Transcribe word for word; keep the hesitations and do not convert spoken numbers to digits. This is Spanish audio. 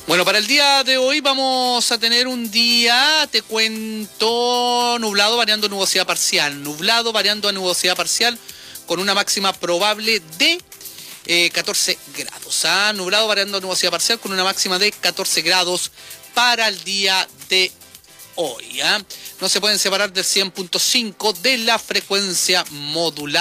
Bueno, para el día de hoy vamos a tener un día, te cuento, nublado variando a nubosidad parcial. Nublado variando a nubosidad parcial con una máxima probable de eh, catorce grados. ¿ah? Nublado variando a nubosidad parcial con una máxima de catorce grados para el día de hoy. ¿ah? No se pueden separar del cien punto cinco de la frecuencia modulada.